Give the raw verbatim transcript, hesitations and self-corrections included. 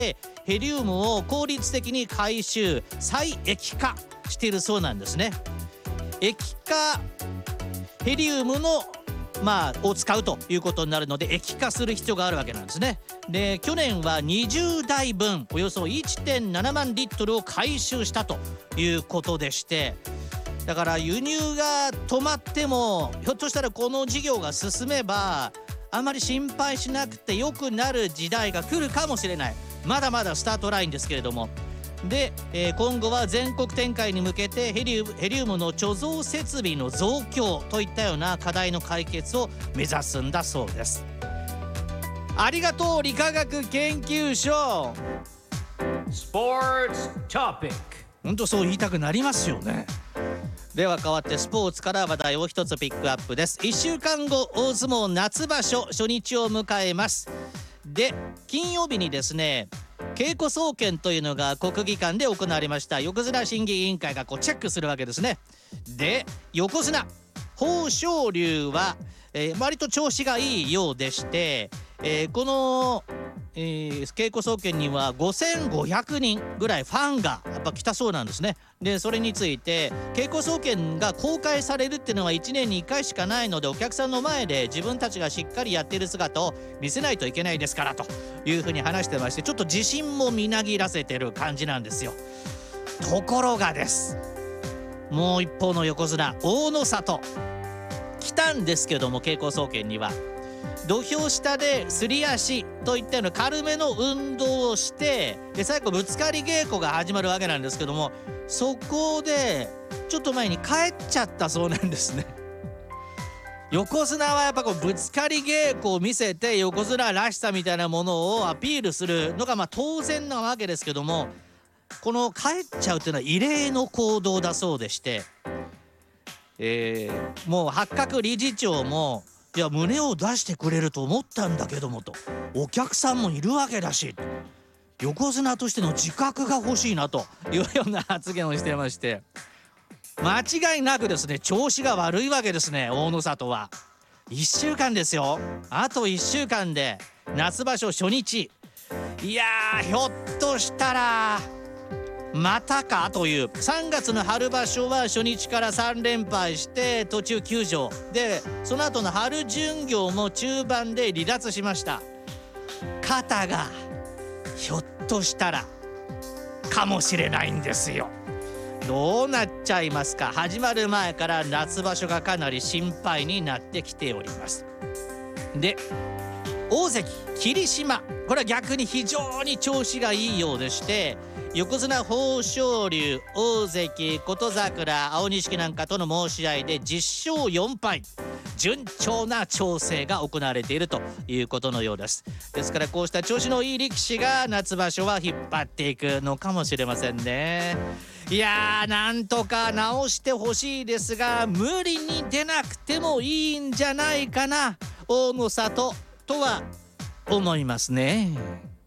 ヘリウムを効率的に回収再液化しているそうなんですね。液化ヘリウムのまあを使うということになるので、液化する必要があるわけなんですね。で去年はにじゅうだいぶんおよそ いってんななまんリットルを回収したということでして、だから輸入が止まってもひょっとしたらこの事業が進めばあまり心配しなくてよくなる時代が来るかもしれない。まだまだスタートラインですけれども、で、えー今後は全国展開に向けてヘリウム、ヘリウムの貯蔵設備の増強といったような課題の解決を目指すんだそうです。ありがとう理化学研究所。 Sports topic. 本当そう言いたくなりますよね。では変わってスポーツから話題を一つピックアップです。いっしゅうかんご大相撲夏場所初日を迎えます。で金曜日にですね、稽古総見というのが国技館で行われました。横綱審議委員会がこうチェックするわけですね。で横綱豊昇龍は、えー割と調子がいいようでして、えーこの、えー稽古総見にはごせんごひゃくにんぐらいファンがやっぱ来たそうなんですね。でそれについて稽古総見が公開されるっていうのはいちねんにいっかいしかないので、お客さんの前で自分たちがしっかりやっている姿を見せないといけないですからというふうに話してまして、ちょっと自信もみなぎらせてる感じなんですよ。ところがです、もう一方の横綱大野里来たんですけども、稽古総見には土俵下ですり足といったような軽めの運動をして、で最後ぶつかり稽古が始まるわけなんですけども、そこでちょっと前に帰っちゃったそうなんですね。横綱はやっぱこうぶつかり稽古を見せて横綱らしさみたいなものをアピールするのがまあ当然なわけですけども、この帰っちゃうというのは異例の行動だそうでして、えーもう八角理事長もいや胸を出してくれると思ったんだけどもと、お客さんもいるわけだし横綱としての自覚が欲しいなというような発言をしてまして、間違いなくですね調子が悪いわけですね。大野里はいっしゅうかんですよ。あといっしゅうかんで夏場所初日、いやーひょっとしたらまたかという。さんがつの春場所は初日からさんれんぱいして途中休場で、その後の春巡業も中盤で離脱しました。肩がひょっとしたらかもしれないんですよ。どうなっちゃいますか。始まる前から夏場所がかなり心配になってきております。で大関霧島、これは逆に非常に調子がいいようでして、横綱豊昇龍、大関琴櫻、青錦なんかとの申し合いでじゅっしょうよんぱい、順調な調整が行われているということのようです。ですからこうした調子のいい力士が夏場所は引っ張っていくのかもしれませんね。いやーなんとか直してほしいですが、無理に出なくてもいいんじゃないかな大野里とは思いますね。